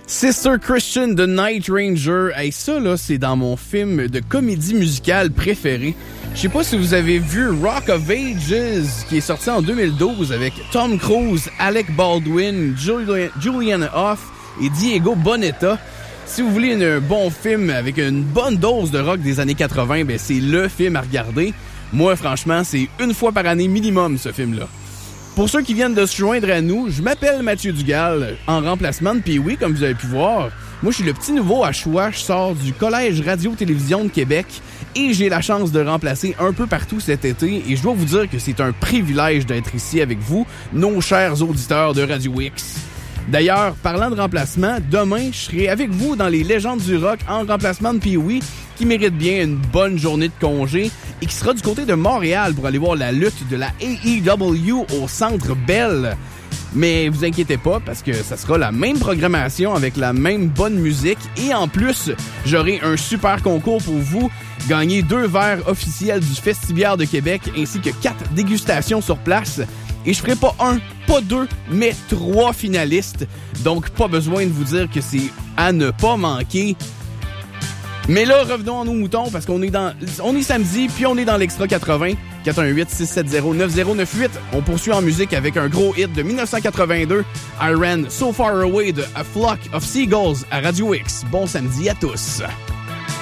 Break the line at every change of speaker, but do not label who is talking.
Sister Christian de Night Ranger. Hey, ça, là, c'est dans mon film de comédie musicale préféré. Je sais pas si vous avez vu Rock of Ages, qui est sorti en 2012 avec Tom Cruise, Alec Baldwin, Julianne Hough et Diego Boneta. Si vous voulez un bon film avec une bonne dose de rock des années 80, ben c'est le film à regarder. Moi, franchement, c'est une fois par année minimum, ce film-là. Pour ceux qui viennent de se joindre à nous, je m'appelle Mathieu Dugal, en remplacement de Pee-Wee, comme vous avez pu voir. Moi, je suis le petit nouveau à choix. Je sors du Collège Radio-Télévision de Québec et j'ai la chance de remplacer un peu partout cet été. Et je dois vous dire que c'est un privilège d'être ici avec vous, nos chers auditeurs de Radio X. D'ailleurs, parlant de remplacement, demain, je serai avec vous dans les légendes du rock en remplacement de Pee-Wee, qui mérite bien une bonne journée de congé et qui sera du côté de Montréal pour aller voir la lutte de la AEW au Centre Bell. Mais vous inquiétez pas, parce que ça sera la même programmation avec la même bonne musique. Et en plus, j'aurai un super concours pour vous. Gagner 2 verres officiels du Festibiaire de Québec ainsi que 4 dégustations sur place. Et je ferai pas 1, pas 2, mais 3 finalistes. Donc, pas besoin de vous dire que c'est à ne pas manquer. Mais là, revenons à nos moutons parce qu'on est samedi, puis on est dans l'Extra 80, 418-670-9098. On poursuit en musique avec un gros hit de 1982, I Ran So Far Away de A Flock of Seagulls à Radio X. Bon samedi à tous.